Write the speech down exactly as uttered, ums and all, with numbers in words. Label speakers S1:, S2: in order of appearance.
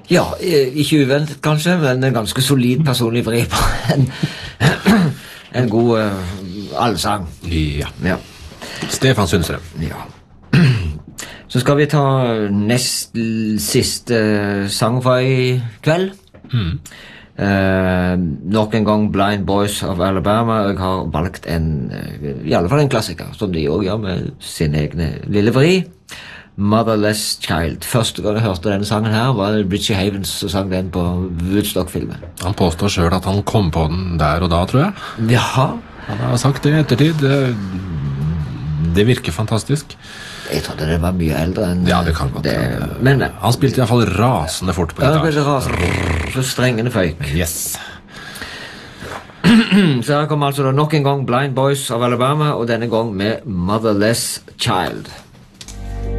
S1: Ja, ikke uventet kanskje, men en ganske solid personlig vri på en, en god uh, allsang.
S2: Ja.
S1: Ja.
S2: Stefan Sundstrøm.
S1: Ja. Så skal vi ta nest siste sang for i kveld.
S2: Mm.
S1: Uh, nok en gang Blind Boys of Alabama. Jeg har valgt en, i alle fall en klassiker, som de også gjør med sin egne lille vri. Motherless Child. Første gang jeg hørte denne sangen her var Richie Havens som sang den på Woodstock-filmen.
S2: Han påstår selv at han kom på den der og da, tror jeg.
S1: Jaha.
S2: Han har sagt det i ettertid. Det, det virker fantastisk.
S1: Jeg trodde det var mye eldre enn
S2: ja, det kan godt
S1: det.
S2: Det,
S1: men,
S2: han spilte i hvert fall rasende fort på gitar.
S1: Ja, det rasende. Så strengene føyk.
S2: Yes.
S1: Så her kommer altså da nok en gang Blind Boys of Alabama, og denne gang med Motherless Child.